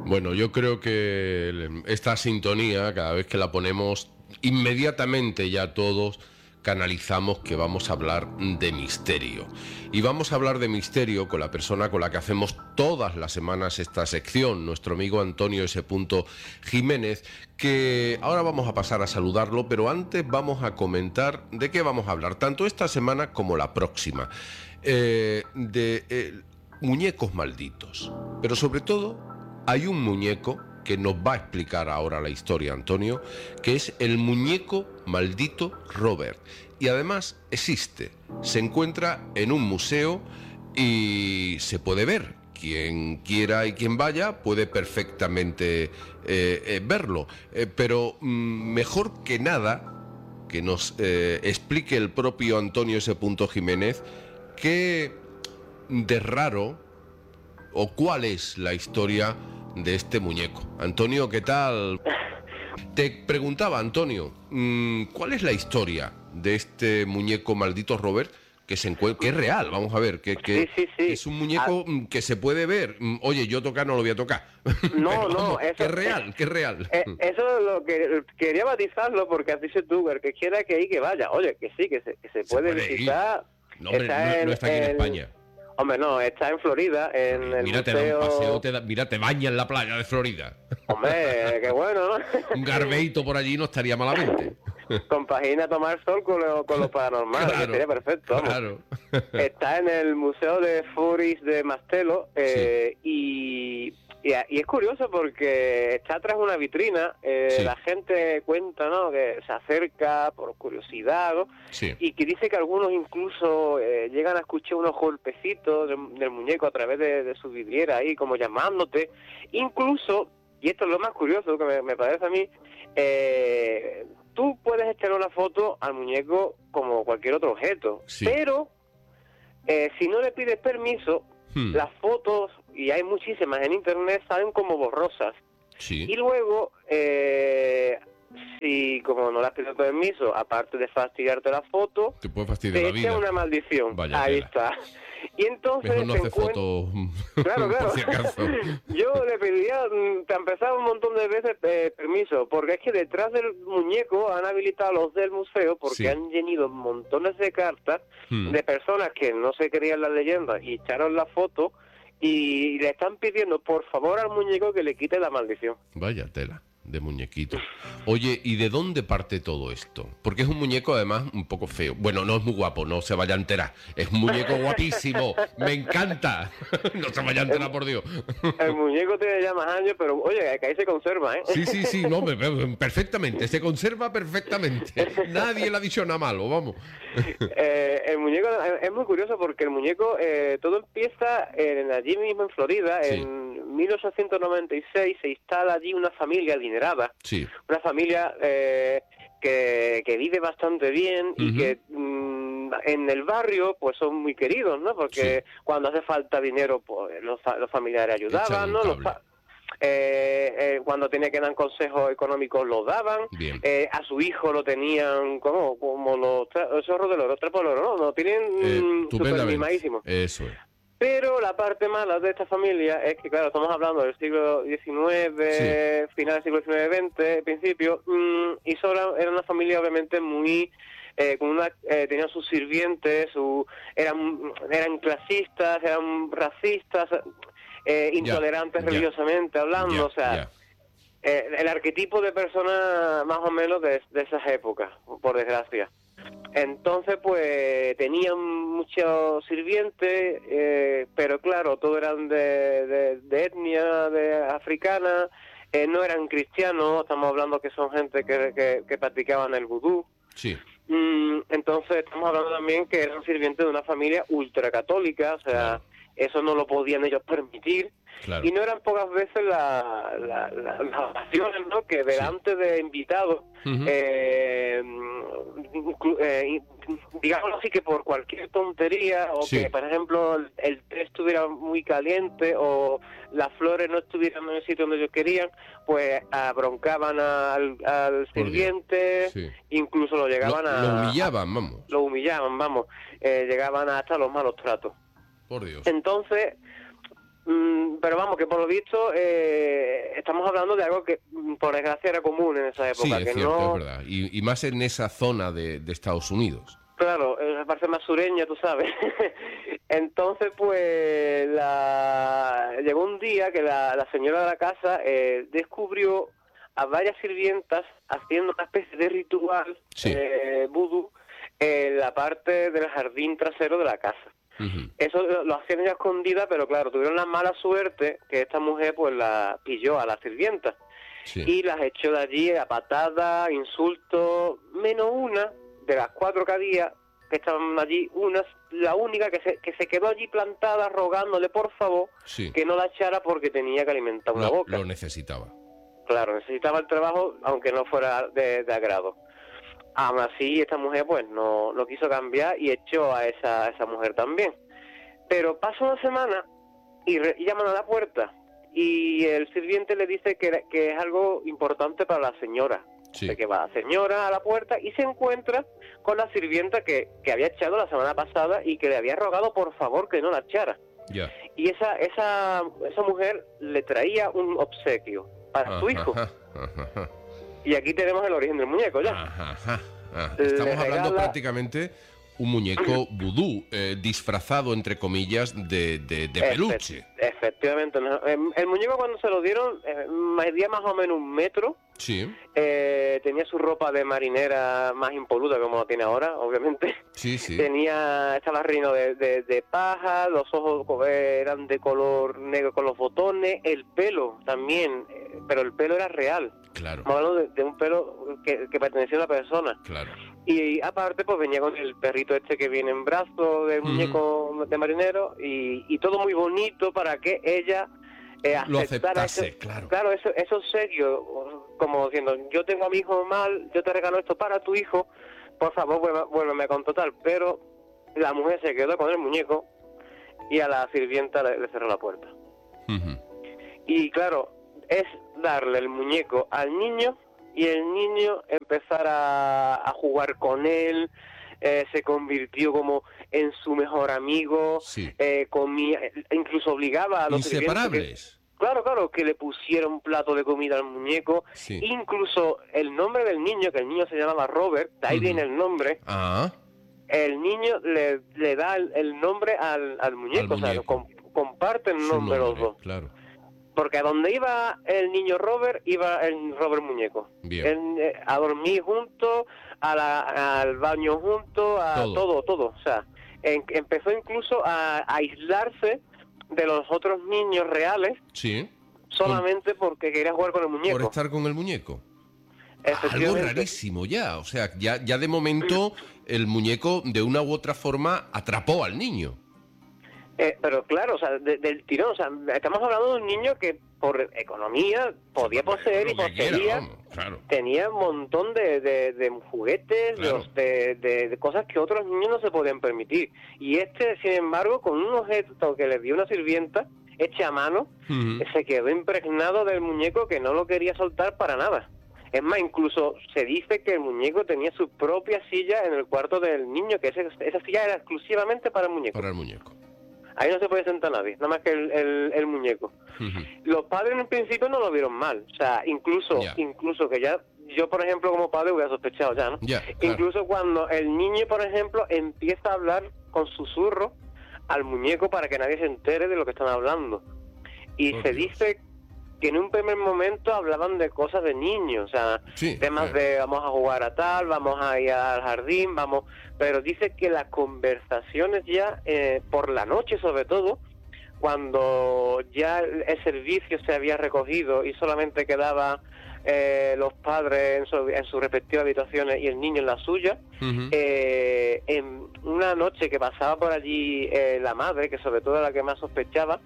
Bueno, yo creo que esta sintonía, cada vez que la ponemos, inmediatamente ya todos canalizamos que vamos a hablar de misterio. Y vamos a hablar de misterio con la persona con la que hacemos todas las semanas esta sección, nuestro amigo Antonio S. Jiménez, que ahora vamos a pasar a saludarlo, pero antes vamos a comentar de qué vamos a hablar, tanto esta semana como la próxima. Muñecos malditos. Pero sobre todo, hay un muñeco que nos va a explicar ahora la historia, Antonio, que es el muñeco maldito Robert. Y además existe, se encuentra en un museo y se puede ver. Quien quiera y quien vaya puede perfectamente verlo. Pero mejor que nada, que nos explique el propio Antonio S. Jiménez qué de raro o cuál es la historia de este muñeco. Antonio, ¿qué tal? Te preguntaba, Antonio, ¿cuál es la historia de este muñeco maldito Robert que se encuentra, que es real? Vamos a ver, que Sí. es un muñeco que se puede ver. Oye, yo tocar no lo voy a tocar. No, eso, que es real, que es real. Eso es lo que quería batizarlo, porque has dicho tú, el que quiera que vaya. Oye, que sí, que se puede visitar. No, hombre, no está aquí en España. Hombre, no, está en Florida, en el mira, museo... te da un paseo, mira, te baña en la playa de Florida. Hombre, qué bueno, ¿no? Un garbeito por allí no estaría malamente. Compagina tomar sol con lo paranormal, claro, que sería perfecto. Vamos. Claro. Está en el Museo de Furis de Mastelo, sí. Y es curioso porque está tras una vitrina, sí. La gente cuenta, ¿no?, que se acerca por curiosidad, ¿no? Sí. Y que dice que algunos incluso llegan a escuchar unos golpecitos del muñeco a través de su vidriera ahí, como llamándote. Incluso, y esto es lo más curioso que me parece a mí, tú puedes echar una foto al muñeco como cualquier otro objeto, sí. Pero si no le pides permiso, las fotos, y hay muchísimas en internet, salen como borrosas. Sí. Y luego, si como no le has pedido permiso, aparte de fastidiarte la foto, te puede fastidiar la vida. Te echa una maldición. Vaya ahí tela. Está. Y entonces mejor no hace fotos. Claro. Por si acaso. Yo le pediría, te han empezado un montón de veces permiso, porque es que detrás del muñeco han habilitado los del museo, porque sí. Han llenado montones de cartas de personas que no se creían las leyendas y echaron la foto y le están pidiendo por favor al muñeco que le quite la maldición. Vaya tela de muñequito. Oye, ¿y de dónde parte todo esto? Porque es un muñeco además un poco feo. Bueno, no es muy guapo, no se vaya a enterar. Es un muñeco guapísimo, me encanta. No se vaya a enterar, por Dios. El muñeco tiene ya más años, pero oye, que ahí se conserva, ¿eh? Sí, no, perfectamente, se conserva perfectamente. Nadie le ha dicho nada malo, vamos. El muñeco es muy curioso porque el muñeco, todo empieza allí mismo en Florida, sí. En 1896 se instala allí una familia adinerada, sí. Una familia que vive bastante bien y que en el barrio pues son muy queridos, ¿no? Porque sí. Cuando hace falta dinero, pues los familiares ayudaban, ¿no? Cuando tenía que dar consejos económicos los daban. A su hijo lo tenían como los zorros de los trapos de oro, ¿no? Lo tienen súper mimadísimo. Eso es. Pero la parte mala de esta familia es que, claro, estamos hablando del siglo XIX, sí. Final del siglo XIX-XX, principio, y era una familia obviamente muy... tenían sus sirvientes, eran clasistas, eran racistas, intolerantes religiosamente hablando, o sea... el arquetipo de persona más o menos de esas épocas, por desgracia. Entonces, pues, tenían muchos sirvientes, pero claro, todos eran de etnia africana, no eran cristianos, estamos hablando que son gente que practicaban el vudú. Sí. Entonces, estamos hablando también que eran sirvientes de una familia ultracatólica, o sea... Claro. Eso no lo podían ellos permitir. Claro. Y no eran pocas veces las ocasiones, ¿no?, que delante de invitados, digamos así, que por cualquier tontería, o que, por ejemplo, el té estuviera muy caliente, o las flores no estuvieran en el sitio donde ellos querían, pues broncaban al sirviente, incluso lo llegaban lo humillaban, vamos. Lo humillaban, vamos. Llegaban hasta los malos tratos. Por Dios. Entonces, Pero vamos, que por lo visto estamos hablando de algo que por desgracia era común en esa época. Sí, es que cierto, no... es verdad. Y más en esa zona de Estados Unidos. Claro, la parte más sureña, tú sabes. Entonces, pues, llegó un día que la señora de la casa descubrió a varias sirvientas haciendo una especie de ritual Sí. vudú en la parte del jardín trasero de la casa. Uh-huh. Eso lo hacían ya escondida, pero claro, tuvieron la mala suerte que esta mujer pues la pilló a las sirvientas Sí. y las echó de allí a patadas, insultos, menos una de las 4 que había que estaban allí, la única que se quedó allí plantada rogándole por favor Sí. que no la echara porque tenía que alimentar una boca. Lo necesitaba. Claro, necesitaba el trabajo aunque no fuera de agrado. Aún así, esta mujer pues no quiso cambiar y echó a esa mujer también. Pero pasa una semana y llaman a la puerta y el sirviente le dice que es algo importante para la señora. Sí. De que va la señora a la puerta y se encuentra con la sirvienta que había echado la semana pasada y que le había rogado por favor que no la echara. Ya. Y esa mujer le traía un obsequio para su hijo. Ajá. Y aquí tenemos el origen del muñeco ya. Ajá. Le Estamos hablando regala- prácticamente un muñeco vudú, disfrazado, entre comillas, de peluche. Efectivamente. ¿No? El muñeco cuando se lo dieron medía más o menos 1 metro. Sí, Tenía su ropa de marinera más impoluta como lo tiene ahora, obviamente. sí. Estaba relleno de paja, los ojos eran de color negro con los botones, el pelo también, pero el pelo era real. Claro, Estamos hablando de un pelo que pertenecía a una persona. claro. Y aparte pues venía con el perrito este que viene en brazo del muñeco de marinero y todo muy bonito para que ella Lo aceptara aceptase, claro. Claro, eso serio, como diciendo, yo tengo a mi hijo mal, yo te regalo esto para tu hijo, por favor vuélveme con total. Pero la mujer se quedó con el muñeco y a la sirvienta le cerró la puerta. Ujú. Y claro, es darle el muñeco al niño y el niño empezar a jugar con él, se convirtió como en su mejor amigo, Sí. comía, incluso obligaba a los sirvientes Inseparables. Claro, que le pusiera un plato de comida al muñeco. Sí. Incluso el nombre del niño, que el niño se llamaba Robert, de ahí viene el nombre, Ah, el niño le da el nombre al muñeco, o sea, muñeco. comparten su nombre los nombre, dos. claro. Porque a donde iba el niño Robert, iba el Robert muñeco. Bien. A dormir juntos, al baño juntos, a Todo. todo. O sea, empezó incluso a aislarse de los otros niños reales Sí. solamente porque quería jugar con el muñeco. Por estar con el muñeco. Algo Efectivamente. rarísimo ya. O sea, ya de momento el muñeco de una u otra forma atrapó al niño. Pero claro, o sea, del tirón, o sea, estamos hablando de un niño que por economía podía poseer y Lo que quiera, poseía, vamos, claro. tenía un montón de juguetes, Claro. de cosas que otros niños no se podían permitir. Y sin embargo, con un objeto que le dio una sirvienta, hecha a mano, Ujú. se quedó impregnado del muñeco que no lo quería soltar para nada. Es más, incluso se dice que el muñeco tenía su propia silla en el cuarto del niño, que esa silla era exclusivamente para el muñeco. Para el muñeco. Ahí no se puede sentar nadie, nada más que el muñeco. Ujú. Los padres en principio no lo vieron mal, o sea, incluso que ya, yo por ejemplo como padre hubiera sospechado ya, ¿no? Ya, claro. Incluso cuando el niño, por ejemplo, empieza a hablar con susurro al muñeco para que nadie se entere de lo que están hablando. Y Oh, se Dios. dice que en un primer momento hablaban de cosas de niños, o sea, Sí, temas claro. de vamos a jugar a tal, vamos a ir al jardín, pero dice que las conversaciones ya por la noche sobre todo, cuando ya el servicio se había recogido y solamente quedaba los padres en sus respectivas habitaciones y el niño en la suya, Ujú. en una noche que pasaba por allí la madre, que sobre todo era la que más sospechaba,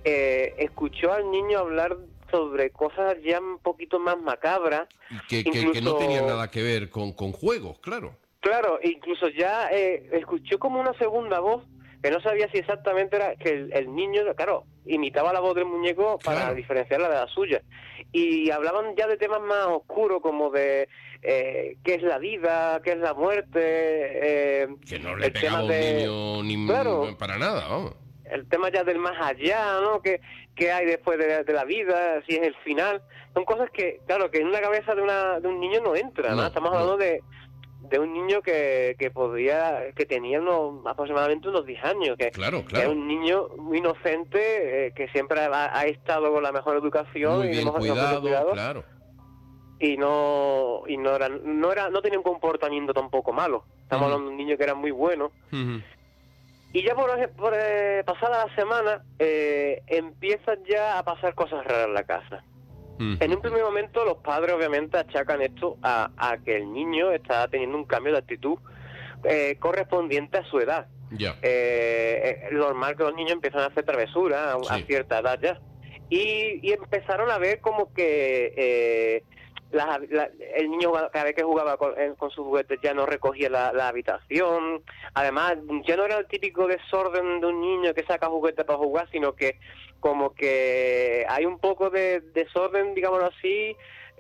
escuchó al niño hablar sobre cosas ya un poquito más macabras. Y que no incluso- tenían nada que ver con juegos, claro. Claro, incluso ya escuchó como una segunda voz, que no sabía si exactamente era que el niño, claro, imitaba la voz del muñeco para Claro. diferenciarla de la suya. Y hablaban ya de temas más oscuros, como de qué es la vida, qué es la muerte. Que no le el pegaba a tema un de- niño ni Claro. para nada, vamos. el tema ya del más allá, ¿no? Que hay después de la vida, si es el final. Son cosas que, claro, que en una cabeza de un niño no entra, ¿no? Estamos hablando de un niño que tenía aproximadamente unos 10 años, que era un niño muy inocente, que siempre ha estado con la mejor educación muy y bien mejor cuidado, claro. Y no tenía un comportamiento tampoco malo. Estamos hablando de un niño que era muy bueno. Y ya por pasada la semana empiezan ya a pasar cosas raras en la casa. En un primer momento los padres obviamente achacan esto a que el niño está teniendo un cambio de actitud correspondiente a su edad. Es normal que los niños empiezan a hacer travesuras a cierta edad ya. Y empezaron a ver como que el niño cada vez que jugaba con sus juguetes ya no recogía la habitación. Además, ya no era el típico desorden de un niño que saca juguetes para jugar, sino que como que hay un poco de desorden, digámoslo así,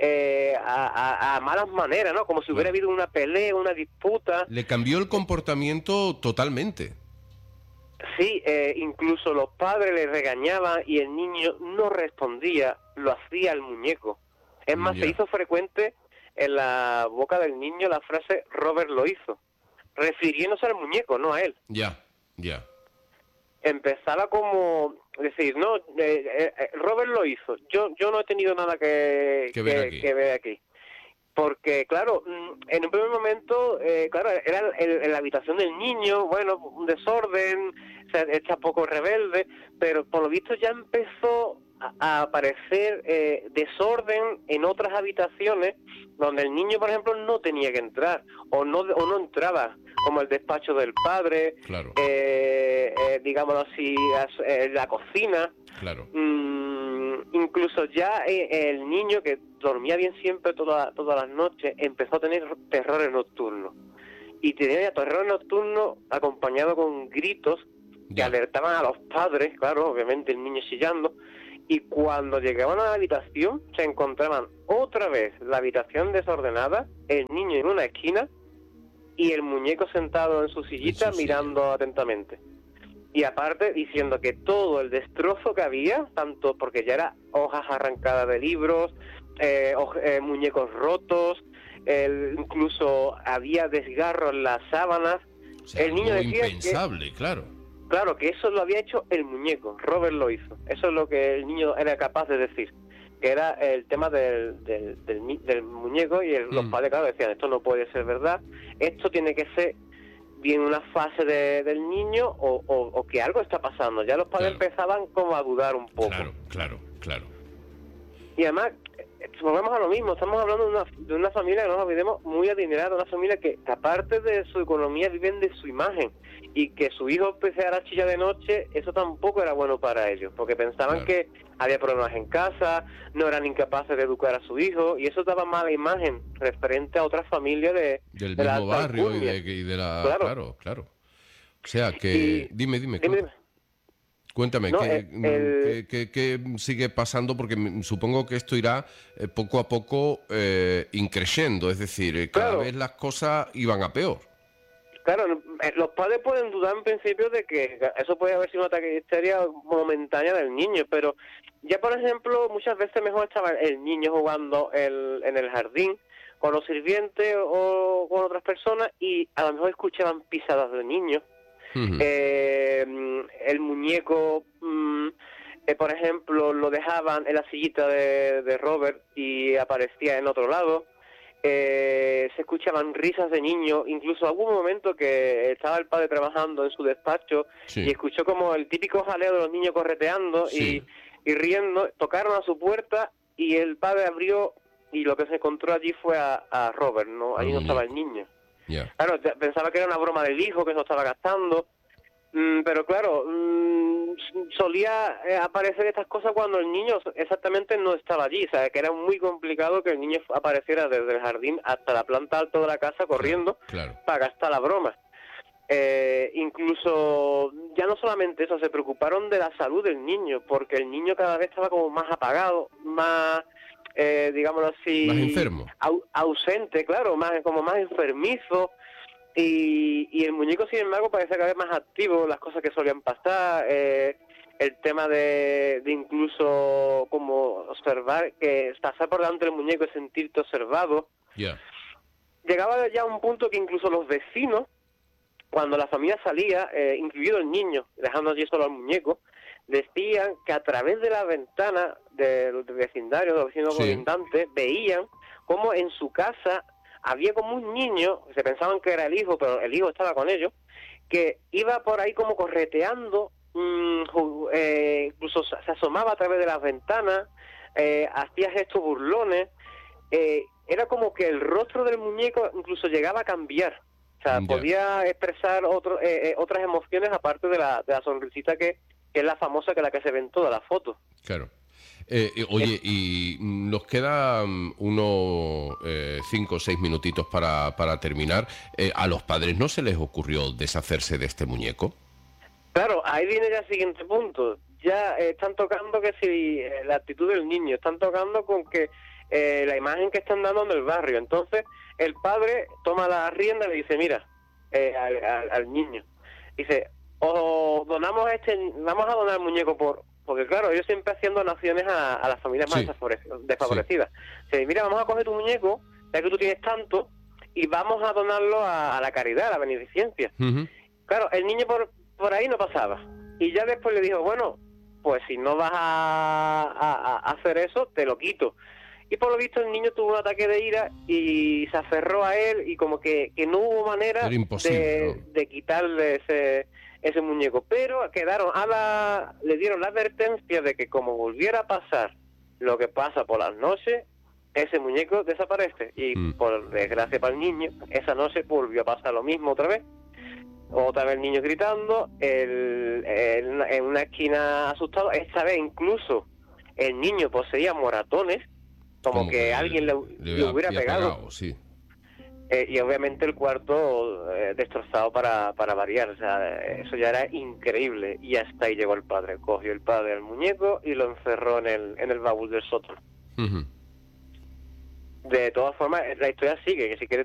a malas maneras, ¿no? Como si hubiera habido una pelea, una disputa. Le cambió el comportamiento totalmente. Sí, incluso los padres le regañaban y el niño no respondía, lo hacía el muñeco. Es más, se hizo frecuente en la boca del niño la frase "Robert lo hizo", refiriéndose al muñeco, no a él. Empezaba como decir, no, Robert lo hizo, yo no he tenido nada que ver aquí. Porque, claro, en un primer momento, era en la habitación del niño, bueno, un desorden, está poco rebelde, pero por lo visto ya empezó a aparecer desorden en otras habitaciones donde el niño, por ejemplo, no tenía que entrar o no entraba, como el despacho del padre, digámoslo así, la cocina. Incluso ya el niño, que dormía bien siempre todas las noches, empezó a tener terrores nocturnos. Y tenía ya terrores nocturnos acompañado con gritos que alertaban a los padres, claro, obviamente el niño chillando. Y cuando llegaban a la habitación, se encontraban otra vez la habitación desordenada, el niño en una esquina y el muñeco sentado en su sillita mirando atentamente. Y aparte diciendo que todo el destrozo que había, tanto porque ya era hojas arrancadas de libros, muñecos rotos, incluso había desgarros en las sábanas. O sea, el niño decía impensable, Claro, que eso lo había hecho el muñeco, Robert lo hizo. Eso es lo que el niño era capaz de decir, que era el tema del muñeco, y los padres, claro, decían, esto no puede ser verdad, esto tiene que ser bien una fase del niño o que algo está pasando. Ya los padres empezaban como a dudar un poco. Claro. Y además, volvemos a lo mismo, estamos hablando de una familia, que no nos olvidemos, muy adinerada, una familia que aparte de su economía viven de su imagen, y que su hijo empezara a chillar de noche, eso tampoco era bueno para ellos, porque pensaban que había problemas en casa, no eran incapaces de educar a su hijo, y eso daba mala imagen referente a otras familias del mismo barrio y de la... Claro. O sea, que... Dime. Cuéntame, ¿qué sigue pasando? Porque supongo que esto irá poco a poco increciendo, es decir, cada vez las cosas iban a peor. Claro, los padres pueden dudar en principio de que eso puede haber sido un ataque de histeria momentánea del niño, pero ya, por ejemplo, muchas veces mejor estaba el niño jugando en el jardín con los sirvientes o con otras personas, y a lo mejor escuchaban pisadas de niños. El muñeco, por ejemplo, lo dejaban en la sillita de Robert y aparecía en otro lado. Se escuchaban risas de niños, incluso hubo un momento que estaba el padre trabajando en su despacho y escuchó como el típico jaleo de los niños correteando y riendo. Tocaron a su puerta y el padre abrió, y lo que se encontró allí fue a Robert, ¿no? Allí no estaba el niño. Claro, pensaba que era una broma del hijo que se lo estaba gastando, pero claro, solía aparecer estas cosas cuando el niño exactamente no estaba allí, o sea, que era muy complicado que el niño apareciera desde el jardín hasta la planta alta de la casa corriendo para gastar la broma. Incluso ya no solamente eso, se preocuparon de la salud del niño, porque el niño cada vez estaba como más apagado, más... digámoslo así, más enfermo, ausente, claro, más enfermizo, Y el muñeco, sin embargo, parece cada vez más activo, las cosas que solían pasar, el tema de incluso como observar, que pasar por delante del muñeco y sentirte observado. Llegaba ya a un punto que incluso los vecinos, cuando la familia salía, incluido el niño, dejando allí solo al muñeco, decían que a través de la ventana del vecindario, de los vecinos colindantes, veían cómo en su casa había como un niño, se pensaban que era el hijo, pero el hijo estaba con ellos, que iba por ahí como correteando, incluso se asomaba a través de las ventanas, hacía gestos burlones, era como que el rostro del muñeco incluso llegaba a cambiar, o sea, podía expresar otras emociones aparte de la sonrisita que es la famosa, que es la que se ve en todas las fotos. Claro. Oye, y nos quedan unos 5 o 6 minutitos para terminar. ¿A los padres no se les ocurrió deshacerse de este muñeco? Claro, ahí viene ya el siguiente punto. Ya están tocando que si la actitud del niño, están tocando con que la imagen que están dando en el barrio. Entonces, el padre toma la rienda y le dice, mira, al niño, dice, os donamos vamos a donar el muñeco porque claro, ellos siempre hacían donaciones a las familias más desfavorecidas. Dice, mira, vamos a coger tu muñeco, ya que tú tienes tanto, y vamos a donarlo a la caridad, a la beneficencia. Claro, el niño por ahí no pasaba. Y ya después le dijo, bueno, pues si no vas a hacer eso, te lo quito. Y por lo visto el niño tuvo un ataque de ira y se aferró a él, y como que no hubo manera de quitarle ese muñeco. Pero le dieron la advertencia de que como volviera a pasar lo que pasa por las noches, ese muñeco desaparece. Y por desgracia para el niño, esa noche volvió a pasar lo mismo otra vez el niño gritando, en una esquina asustado. Esta vez incluso el niño poseía moratones, como que alguien le hubiera pegado. Y obviamente el cuarto destrozado para variar. O sea, eso ya era increíble. Y hasta ahí llegó el padre. Cogió el padre al muñeco y lo encerró en el baúl del sótano. De todas formas, la historia sigue, que si quieres